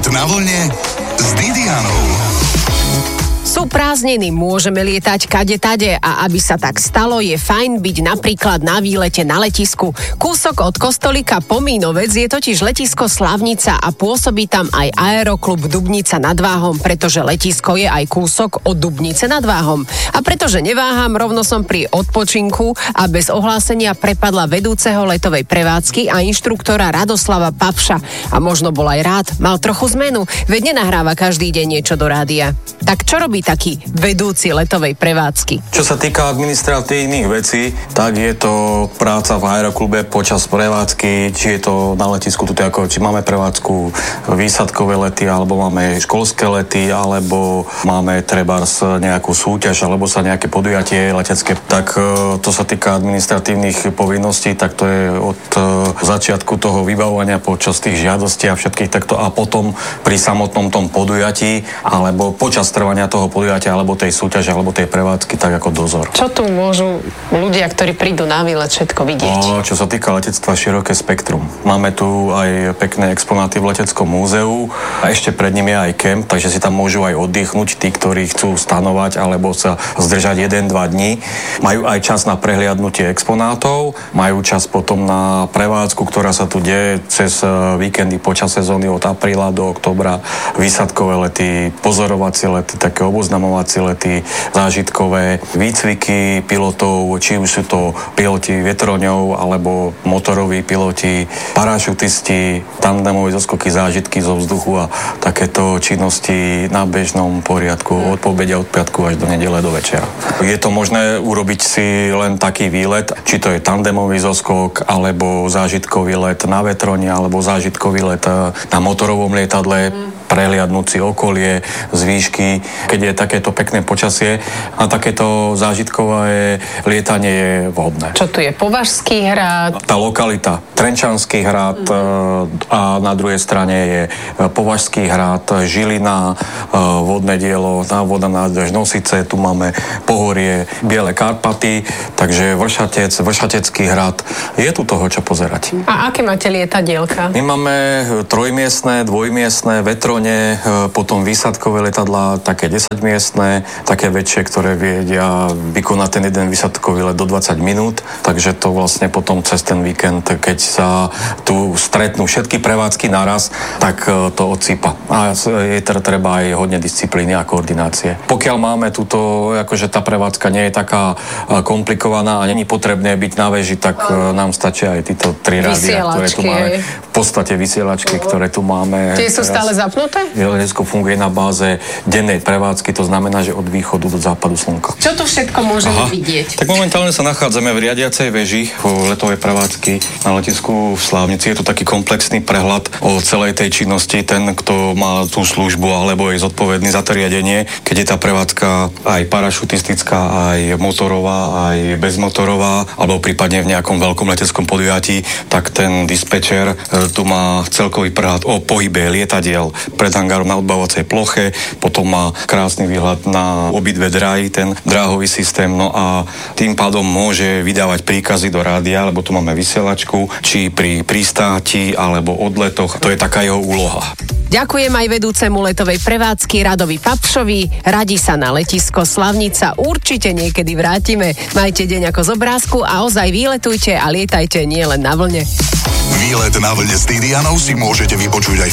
na vlne s Didianou. Sú prázdniny, môžeme lietať kade-tade a aby sa tak stalo, je fajn byť napríklad na výlete na letisku. Kúsok od Kostolíka po Mínovec je totiž letisko Slavnica a pôsobí tam aj aeroklub Dubnica nad Váhom, pretože letisko je aj kúsok od Dubnice nad Váhom. A pretože neváham, rovno som pri odpočinku a bez ohlásenia prepadla vedúceho letovej prevádzky a inštruktora Radoslava Papša. A možno bol aj rád, mal trochu zmenu, veď nenahráva každý deň niečo do rádia. Tak čo robí taký vedúci letovej prevádzky? Čo sa týka administratívnych vecí, tak je to práca v aeroklube počas prevádzky, či je to na letisku, či máme prevádzku výsadkové lety, alebo máme školské lety, alebo máme trebárs nejakú súťaž, alebo sa nejaké podujatie letecké. Tak to sa týka administratívnych povinností, tak to je od začiatku toho vybavovania počas tých žiadostí a všetkých takto a potom pri samotnom tom podujatí, alebo počas trvania toho podujatia, alebo tej súťaže, alebo tej prevádzky, tak ako dozor. Čo tu môžu ľudia, ktorí prídu na výlet, všetko vidieť? Čo sa týka letectva, široké spektrum. Máme tu aj pekné exponáty v leteckom múzeu a ešte pred ním je aj kemp, takže si tam môžu aj oddychnúť tí, ktorí chcú stanovať alebo sa zdržať 1-2 dní. Majú aj čas na prehliadnutie exponátov, majú čas potom na prevádzku, ktorá sa tu deje cez víkendy počas sezóny od apríla do októbra, výsadkové lety, pozorovacie lety, také oboznamovacie lety, zážitkové, výcviky pilotov, či už sú to piloti vetroňov alebo motoroví piloti, parašutisti, tandemové zoskoky, zážitky zo vzduchu a takéto činnosti na bežnom poriadku od pobede od piatku až do nedele do večera. Je to možné urobiť si len taký výlet, či to je tandemový zoskok alebo zážitkový let na vetroni alebo zážitkový let na motorovom lietadle, prehliadnúť si okolie z výšky, keď je takéto pekné počasie a takéto zážitkové lietanie je vhodné. Čo tu je? Považský hrad? Tá lokalita, Trenčanský hrad a na druhej strane je Považský hrad, Žilina, vodné dielo, voda nádrž Nosice, tu máme Pohorie, Biele Karpaty, takže Vršatecký hrad. Je tu toho čo pozerať. A aké máte lietadielka? My máme trojmiestne, dvojmiestne, vetrone, potom výsadkové letadlá, také 10-miestne, také väčšie, ktoré vedia vykonať ten jeden výsadkový let do 20 minút, takže to vlastne potom cez ten víkend, keď sa tu stretnú všetky prevádzky naraz, tak to odsýpa. A je treba aj hodne disciplíny a koordinácie. Pokiaľ máme túto, akože tá prevádzka nie je taká komplikovaná a není potrebné byť na veži, tak nám stačia aj títo 3 rádia, ktoré tu máme. V podstate vysielačky, ktoré tu máme. Tie sú stále zapnuté? Letisko funguje na báze dennej prevádzky, to znamená, že od východu do západu slnka. Čo tu všetko môžeme vidieť? Tak momentálne sa nachádzame v riadiacej veži v letovej prevádzky na letisku v Slávnici. Je tu taký komplexný prehľad o celej tej činnosti. Ten, kto má tú službu alebo je zodpovedný za to riadenie, keď je tá prevádzka aj parašutistická, aj motorová, aj bezmotorová, alebo prípadne v nejakom veľkom leteckom podujatí, tak ten dispečer tu má celkový prehľad o pohybe lietadiel pred hangárom na odbavovacej ploche, potom má krásny výhľad na obidve dráhy, ten dráhový systém, no a tým pádom môže vydávať príkazy do rádia, lebo tu máme vysielačku, či pri pristáti alebo odletoch, to je taká jeho úloha. Ďakujem aj vedúcemu letovej prevádzky Radovi Papšovi. Radi sa na letisko Slavnica určite niekedy vrátime. Majte deň ako z obrázku a ozaj výletujte a lietajte nielen na vlne. Výlet na vlne s Didianou si môžete vypočuť aj